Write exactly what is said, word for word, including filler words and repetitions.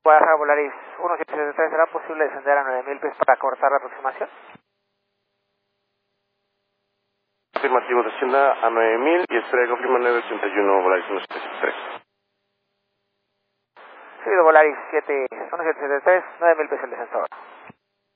Baja Volaris uno siete siete tres, ¿será posible descender a nueve mil pies para cortar la aproximación? Afirmativo, descienda a nueve mil y espera confirma nueve ochenta y uno, Volaris uno siete siete tres. Seguido Volaris uno siete siete tres, nueve mil pies el descenso ahora.